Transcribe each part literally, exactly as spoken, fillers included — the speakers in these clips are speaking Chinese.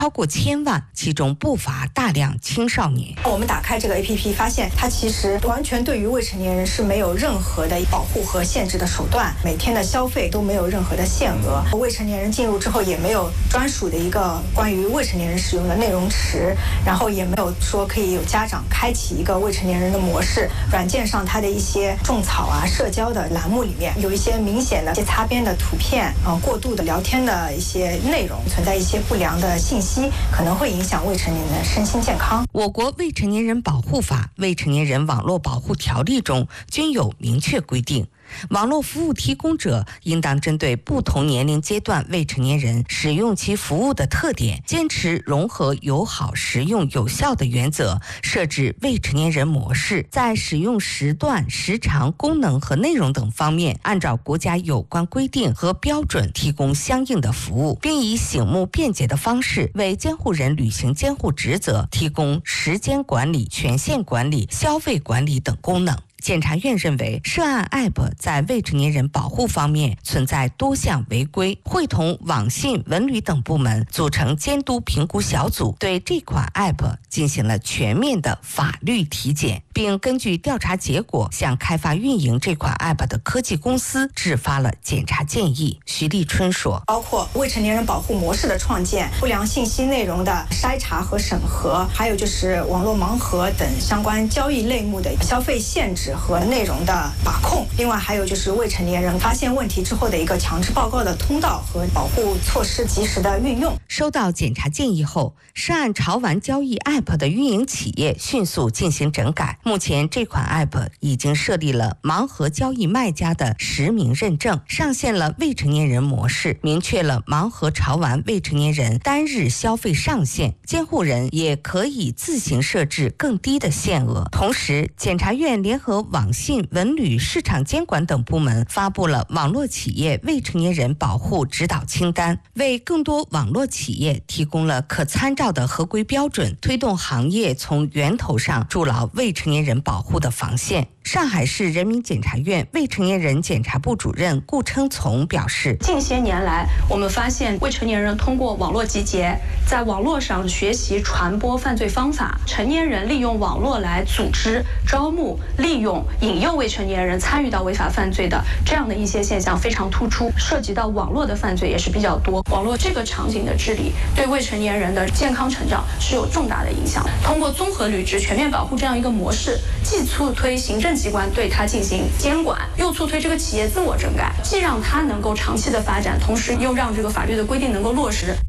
超过千万，其中不乏大量青少年。 我们打开这个 A P P， 发现它其实完全对于未成年人是没有任何的保护和限制的手段，每天的消费都没有任何的限额。未成年人进入之后也没有专属的一个关于未成年人使用的内容池，然后也没有说可以有家长开启一个未成年人的模式。软件上它的一些种草啊、社交的栏目里面有一些明显的一些擦边的图片啊、呃、过度的聊天的一些内容，存在一些不良的信息，可能会影响未成年人的身心健康。 我国未成年人保护法、未成年人网络保护条例中均有明确规定，网络服务提供者应当针对不同年龄阶段未成年人使用其服务的特点，坚持融合友好、实用、有效的原则，设置未成年人模式，在使用时段、时长、功能和内容等方面，按照国家有关规定和标准提供相应的服务，并以醒目便捷的方式为监护人履行监护职责提供时间管理、权限管理、消费管理等功能。检察院认为，涉案 App 在未成年人保护方面存在多项违规，会同网信、文旅等部门组成监督评估小组，对这款 App 进行了全面的法律体检，并根据调查结果向开发运营这款 App 的科技公司制发了检查建议。徐立春说， 包括未成年人保护模式的创建、不良信息内容的筛查和审核，还有就是网络盲盒等相关交易类目的消费限制和内容的把控，另外还有就是未成年人发现问题之后的一个强制报告的通道和保护措施及时的运用。 收到检查建议后，涉案潮玩交易 App 的运营企业迅速进行整改，目前这款 App 已经设立了盲盒交易卖家的实名认证，上线了未成年人模式，明确了盲盒潮玩未成年人单日消费上限，监护人也可以自行设置更低的限额。同时，检察院联合网信、文旅、市场监管等部门发布了网络企业未成年人保护指导清单，为更多网络企业提供了可参照的合规标准，推动行业从源头上筑牢未成年人保护的防线。上海市人民检察院未成年人检察部主任顾称从表示， 近些年来，我们发现未成年人通过网络集结，在网络上学习传播犯罪方法，成年人利用网络来组织、招募、利用、引诱未成年人参与到违法犯罪的这样的一些现象非常突出，涉及到网络的犯罪也是比较多。网络这个场景的治理对未成年人的健康成长是有重大的影响。通过综合履职、全面保护这样一个模式，既促推行政机关对它进行监管，又促推这个企业自我整改，既让它能够长期的发展，同时又让这个法律的规定能够落实。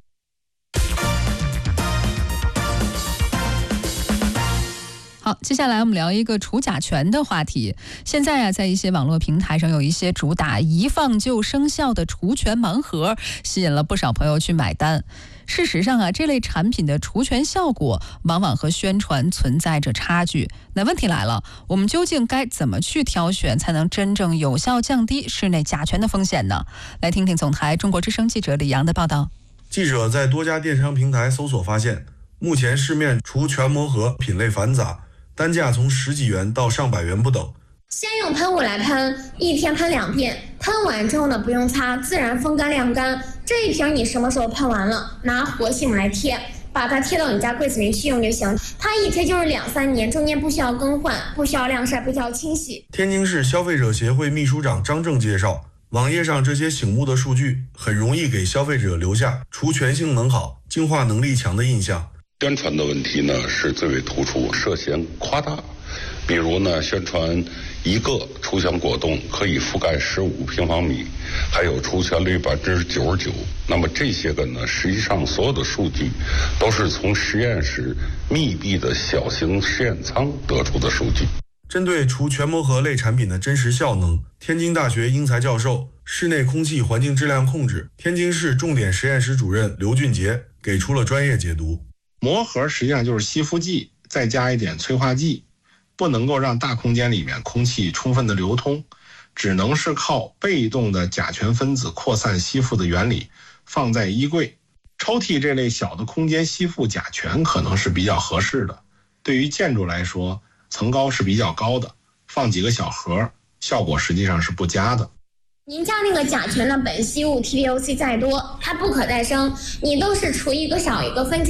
好，接下来我们聊一个除甲醛的话题。现在啊，在一些网络平台上有一些主打一放就生效的除醛盲盒，吸引了不少朋友去买单。事实上啊，这类产品的除醛效果往往和宣传存在着差距。那问题来了，我们究竟该怎么去挑选，才能真正有效降低室内甲醛的风险呢？来听听总台中国之声记者李阳的报道。 记者在多家电商平台搜索发现，目前市面除醛魔盒品类繁杂，单价从十几元到上百元不等。 先用喷雾来喷，一天喷两遍，喷完之后呢，不用擦，自然风干晾干。这一瓶你什么时候喷完了，拿活性来贴，把它贴到你家柜子里去用就行。它一贴就是两三年，中间不需要更换，不需要晾晒，不需要清洗。 天津市消费者协会秘书长张正介绍，网页上这些醒目的数据很容易给消费者留下除醛性能好、净化能力强的印象。 宣传的问题呢是最为突出，涉嫌夸大。比如呢，宣传一个除醛果冻可以覆盖十五平方米，还有除醛率百分之九十九。那么这些个呢，实际上所有的数据都是从实验室密闭的小型实验舱得出的数据。 针对除醛魔盒类产品的真实效能，天津大学英才教授、室内空气环境质量控制天津市重点实验室主任刘俊杰给出了专业解读。 魔盒实际上就是吸附剂，再加一点催化剂，不能够让大空间里面空气充分的流通，只能是靠被动的甲醛分子扩散吸附的原理，放在衣柜、抽屉这类小的空间吸附甲醛可能是比较合适的。对于建筑来说，层高是比较高的，放几个小盒，效果实际上是不佳的。 您家那个甲醛的苯吸物 T D O C 再多，它不可再生，你都是除一个少一个分解。